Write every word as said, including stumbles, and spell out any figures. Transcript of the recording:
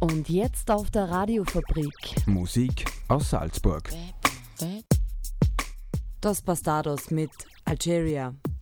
Und jetzt auf der Radiofabrik. Musik aus Salzburg. Dos Bastardos mit Algeria.